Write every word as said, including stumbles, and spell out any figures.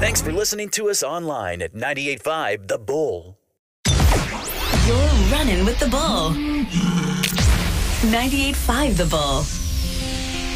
Thanks for listening to us online at ninety-eight point five The Bull. You're running with the Bull. ninety-eight point five The Bull.